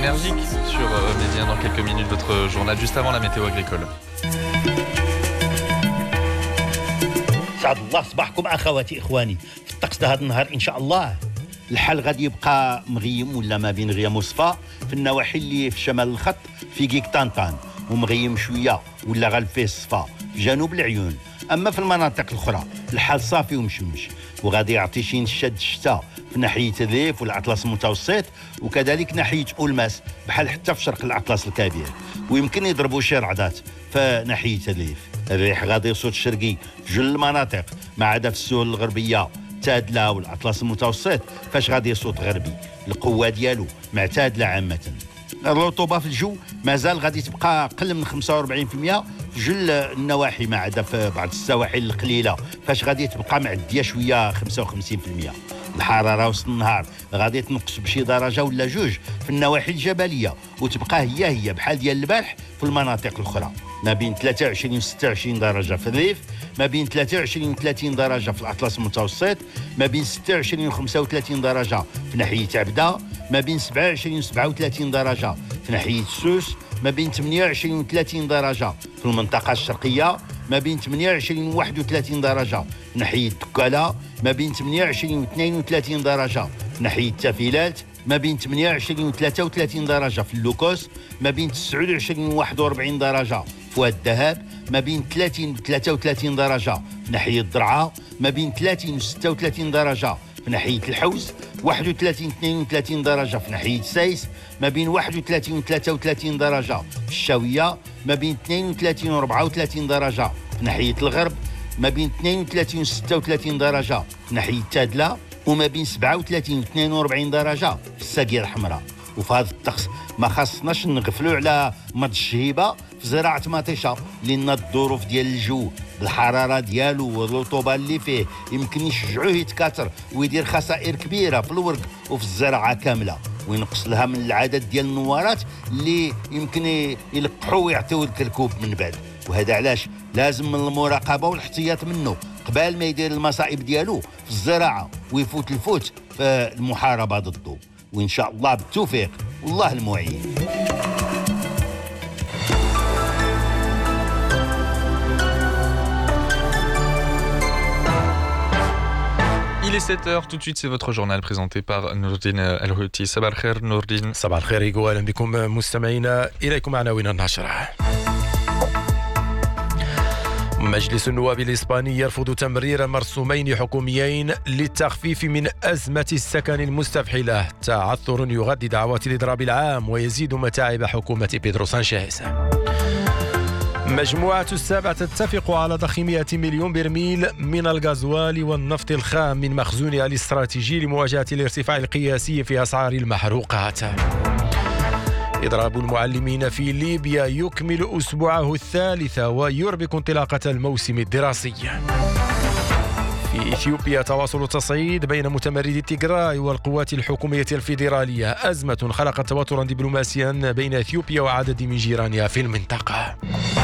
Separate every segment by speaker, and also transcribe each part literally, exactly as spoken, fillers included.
Speaker 1: énergique sur Médien dans quelques minutes, votre journal juste avant la météo agricole.
Speaker 2: سعد الله صباحكم اخواتي اخواني. في الطقس هذا النهار ان شاء الله الحال غادي يبقى مغيم ولا ما بين غيم وصفا في النواحي اللي في شمال الخط في كيك طنطان ومغيم شويه ولا غالب فيه الصفا في جنوب العيون. اما في المناطق الاخرى الحال صافي ومشمش وغادي يعطي شي نشاد الشتاء في ناحيه الريف والاطلس المتوسط وكذلك ناحيه اولماس بحال حتى في شرق الاطلس الكبير ويمكن يضربوا شي رعدات في ناحيه الريف. الريح غادي يصوت شرقي في جل المناطق ما عدا في السهول الغربيه تادله والاطلس المتوسط فاش غادي يصوت غربي القوه ديالو معتادله عامه. الرطوبه في الجو مازال غادي تبقى اقل من خمسة وأربعين بالمئة في جل النواحي ما عدا في بعض السواحل القليله فاش غادي تبقى معديه شويه خمسة وخمسين بالمئة. الحراره وسط النهار غادي تنقص بشي درجه ولا جوج في النواحي الجبليه وتبقى هي هي بحال ديال البارح في المناطق الاخرى ما بين ثلاثة وعشرين و ستة وعشرين درجه في الريف ما بين ثلاثة وعشرين و ثلاثين درجه في الاطلس المتوسط ما بين ستة وعشرين و خمسة وثلاثين درجه في ناحيه عبده ما بين سبعة وعشرين و سبعة وثلاثين درجه في ناحيه سوس ما بين ثمانية وعشرين و ثلاثين درجه في المنطقه الشرقيه ما بين ثمانية وعشرين و واحد وثلاثين درجه في ناحيه دكاله ما بين ثمانية وعشرين و اثنين وثلاثين درجه في ناحيه تافيلات ما بين ثمانية وعشرين و ثلاثة وثلاثين درجه في اللوكوس ما بين تسعة وعشرين و واحد وأربعين درجه في واد الذهب ما بين ثلاثين و ثلاثة وثلاثين درجه في ناحيه الضرعه ما بين ثلاثين و ستة وثلاثين درجه في ناحيه الحوز واحد وثلاثين اثنين وثلاثين درجه في ناحيه سايس ما بين واحد وثلاثين و ثلاثة وثلاثين درجه في الشاويه ما بين اثنين وثلاثين و أربعة وثلاثين درجه في ناحيه الغرب ما بين اثنين وثلاثين و ستة وثلاثين درجه في ناحيه تادله وما بين سبعة وثلاثين و اثنين وأربعين درجه في الساقيه الحمراء. وفي هذا الطقس ما خاصناش نغفلوا على مرض الشهيبه في زراعه مطيشه لان الظروف ديال الجو بالحراره ديالو والرطوبه اللي فيه يمكن يشجعوه يتكاثر ويدير خسائر كبيره في الورق وفي الزراعه كامله وينقص لها من العدد ديال النوارات اللي يمكن يلقحوا ويعطيو الكركوب من بعد. وهذا علاش لازم من المراقبه والاحتياط منه قبل ما يدير المصائب ديالو في الزراعه ويفوت الفوت في المحاربه ضده. وان شاء الله بالتوفيق والله المعين.
Speaker 1: Il est sept heures, tout de suite c'est votre journal présenté par Nourdine El-Houti. Sabah al-khair Nourdine.
Speaker 3: صباح الخير إيغو، أهلا بكم مستمعينا. إليكم عناوين النشرة. مجلس النواب الإسباني يرفض تمرير مرسومين حكوميين للتخفيف من أزمة السكن المستفحلة. تعثر يغذي دعوات الإضراب العام ويزيد متاعب حكومة بيدرو سانشيز. مجموعة السابع تتفق على ضخ مئة مليون برميل من الغازوال والنفط الخام من مخزونها الاستراتيجي لمواجهة الارتفاع القياسي في أسعار المحروقات. إضراب المعلمين في ليبيا يكمل أسبوعه الثالث ويربك انطلاقة الموسم الدراسي. في إثيوبيا تواصل تصعيد بين متمردي تيغراي والقوات الحكومية الفيدرالية. أزمة خلقت توترا دبلوماسيا بين إثيوبيا وعدد من جيرانها في المنطقة.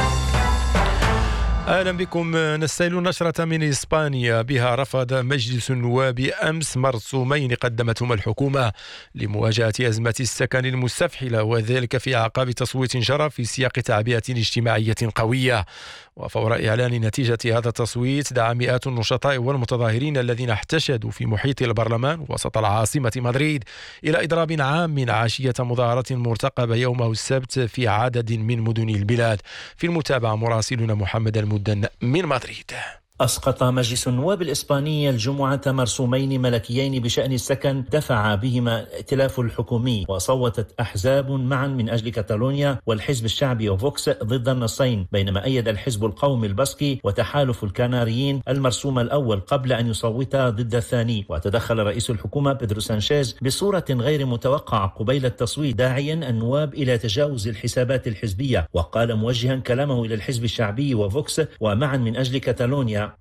Speaker 3: أهلا بكم. نستهل النشرة من إسبانيا بها رفض مجلس النواب أمس مرسومين قدمتهما الحكومة لمواجهة أزمة السكن المستفحلة وذلك في أعقاب تصويت جرى في سياق تعبئة اجتماعية قوية. وفور إعلان نتيجة هذا التصويت دعا مئات النشطاء والمتظاهرين الذين احتشدوا في محيط البرلمان وسط العاصمة مدريد إلى إضراب عام عشية مظاهرة مرتقبة يومه السبت في عدد من مدن البلاد. في المتابعة مراسلنا محمد المدن من مدريد.
Speaker 4: أسقط مجلس النواب الإسباني الجمعة مرسومين ملكيين بشأن السكن دفع بهما الائتلاف الحكومي وصوتت أحزاب معا من أجل كاتالونيا والحزب الشعبي وفوكس ضد النصين، بينما أيد الحزب القومي الباسكي وتحالف الكناريين المرسوم الأول قبل أن يصوت ضد الثاني. وتدخل رئيس الحكومة بيدرو سانشيز بصورة غير متوقعة قبيل التصويت داعيا النواب إلى تجاوز الحسابات الحزبية، وقال موجها كلامه إلى الحزب الشعبي وفوكس ومعا من أجل كاتالونيا: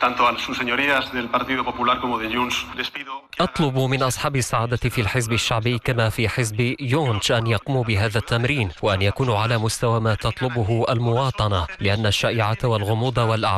Speaker 5: أطلب من أصحاب السعادة في الحزب الشعبي كما في حزب يونش أن يقوموا بهذا التمرين وأن يكونوا على مستوى ما تطلبه المواطنة، لأن الشائعة والغموض والأعمال